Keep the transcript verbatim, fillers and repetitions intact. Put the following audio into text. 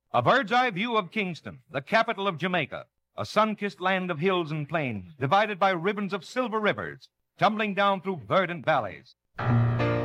A bird's eye view of Kingston, the capital of Jamaica, a sun-kissed land of hills and plains, divided by ribbons of silver rivers, tumbling down through verdant valleys.